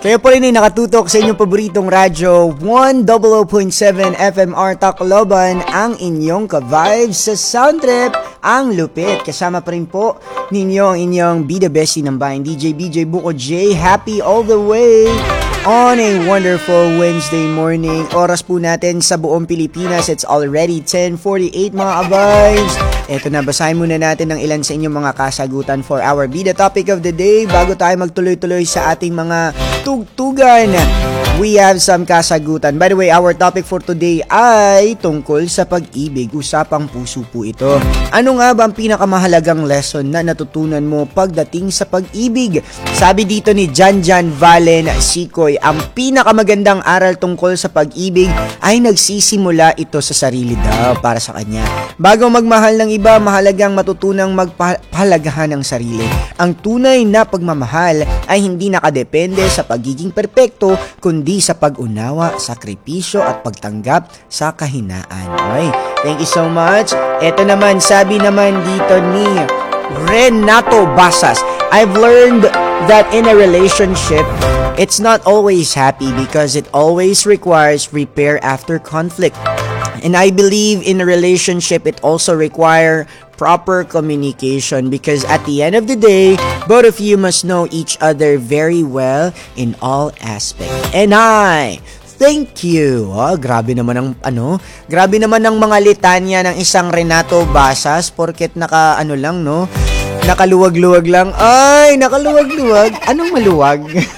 Kayo po rin ay nakatutok sa inyong paboritong radyo, 100.7 FMR Tacloban, ang inyong ka-vibes sa Soundtrip, ang lupit. Kasama pa rin po ninyo ang inyong Bida Bestie ng bayan, DJ BJ Buko J. Happy all the way on a wonderful Wednesday morning. Oras po natin sa buong Pilipinas, it's already 10:48 mga ka-vibes. Eto na, basahin muna natin ng ilan sa inyong mga kasagutan for our Bida Topic of the Day bago tayo magtuloy-tuloy sa ating mga tugtugan. We have some kasagutan. By the way, our topic for today ay tungkol sa pag-ibig. Usapang puso po ito. Ano nga ba ang pinakamahalagang lesson na natutunan mo pagdating sa pag-ibig? Sabi dito ni Janjan Valen Sikoy, ang pinakamagandang aral tungkol sa pag-ibig ay nagsisimula ito sa sarili daw para sa kanya. Bago magmahal ng iba, mahalagang matutunang magpahalagahan ng sarili. Ang tunay na pagmamahal ay hindi nakadepende sa pagiging perpekto, kundi sa pag-unawa, sakripisyo at pagtanggap sa kahinaan. Okay, thank you so much. Ito naman, sabi naman dito ni Renato Basas, I've learned that in a relationship, it's not always happy because it always requires repair after conflict. And I believe in a relationship, it also requires proper communication because at the end of the day, both of you must know each other very well in all aspects. And thank you. Oh, grabe naman ang grabe naman ang mga litanya ng isang Renato Basas porket nakaluwag-luwag lang. Ay, nakaluwag-luwag. Anong maluwag?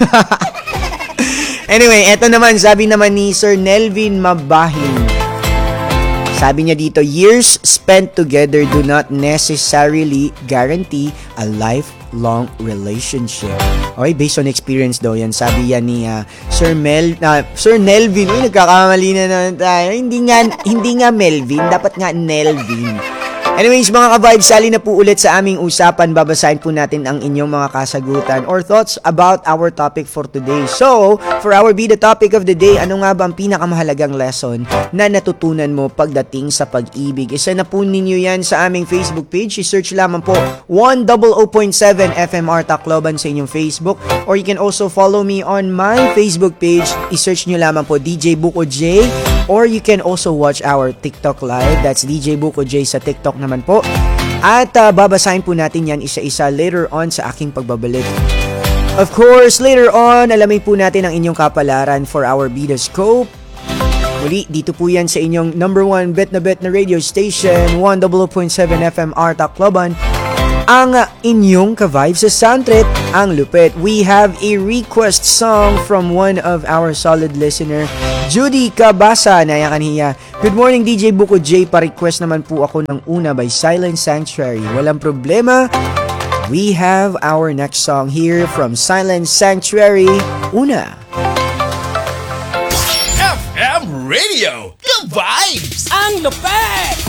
Anyway, eto naman, sabi naman ni Sir Nelvin Mabahin. Sabi niya dito, years spent together do not necessarily guarantee a lifelong relationship. Okay, based on experience daw yan. Sabi yan ni Sir Nelvin. Uy, nagkakamali na naman tayo. Hindi nga Melvin, dapat nga Nelvin. Anyways, mga ka-vibes, sali na po ulit sa aming usapan. Babasahin po natin ang inyong mga kasagutan or thoughts about our topic for today. So, for our Bida Topic of the Day, ano nga ba ang pinakamahalagang lesson na natutunan mo pagdating sa pag-ibig? Isa na po ninyo yan sa aming Facebook page. I-search lamang po 100.7 FMR Tacloban sa inyong Facebook. Or you can also follow me on my Facebook page. I-search nyo lamang po DJ Buko J. Or you can also watch our TikTok live. That's DJ Buko J sa TikTok naman po. At babasahin po natin yan isa-isa later on sa aking pagbabalik. Of course, later on, alamin po natin ang inyong kapalaran for our Bida Scope. Muli, dito po yan sa inyong number 1 bet na radio station, 100.7 FMR Tacloban. Ang inyong ka-vibe sa Soundtrip, ang lupit. We have a request song from one of our solid listener, Judy Cabasa, na kaniya. Good morning DJ Buko J, pa-request naman po ako ng una by Silent Sanctuary. Walang problema. We have our next song here from Silent Sanctuary, Una. FM Radio, the vibes! Ang lupit!